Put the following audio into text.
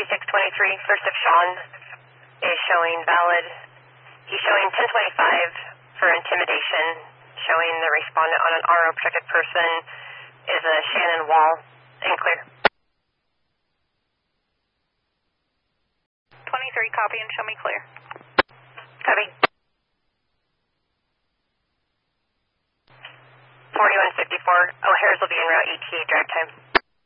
2623, first of Sean, is showing valid. He's showing 1025 for intimidation, showing the respondent on an RO protected person is a Shannon Wall, and clear. 23, copy and show me clear. Copy. 4154, O'Hare's will be en route ETA drive time.